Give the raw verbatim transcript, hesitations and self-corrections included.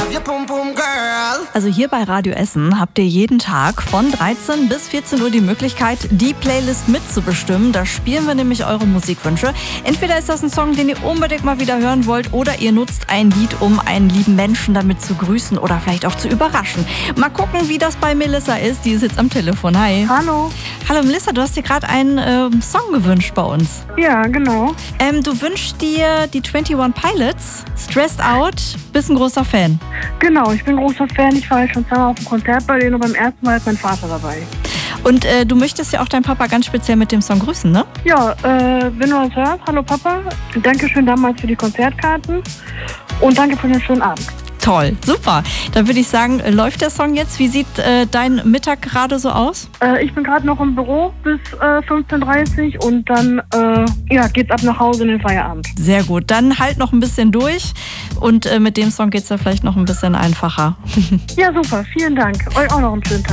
Also hier bei Radio Essen habt ihr jeden Tag von dreizehn bis vierzehn Uhr die Möglichkeit, die Playlist mitzubestimmen. Da spielen wir nämlich eure Musikwünsche. Entweder ist das ein Song, den ihr unbedingt mal wieder hören wollt, oder ihr nutzt ein Lied, um einen lieben Menschen damit zu grüßen oder vielleicht auch zu überraschen. Mal gucken, wie das bei Melissa ist. Die ist jetzt am Telefon. Hi. Hallo. Hallo Melissa, du hast dir gerade einen äh, Song gewünscht bei uns. Ja, genau. Ähm, du wünschst dir die einundzwanzig Pilots, Stressed Out, bist ein großer Fan. Genau, ich bin großer Fan. Ich war schon zweimal auf dem Konzert bei denen und beim ersten Mal ist mein Vater dabei. Und äh, du möchtest ja auch deinen Papa ganz speziell mit dem Song grüßen, ne? Ja, äh, wenn du das hörst, hallo Papa. Dankeschön damals für die Konzertkarten und danke für den schönen Abend. Toll, super. Dann würde ich sagen, läuft der Song jetzt? Wie sieht äh, dein Mittag gerade so aus? Äh, ich bin gerade noch im Büro bis äh, fünfzehn Uhr dreißig und dann äh, ja, geht's ab nach Hause in den Feierabend. Sehr gut, dann halt noch ein bisschen durch und äh, mit dem Song geht's ja vielleicht noch ein bisschen einfacher. Ja, super, vielen Dank. Euch auch noch einen schönen Tag.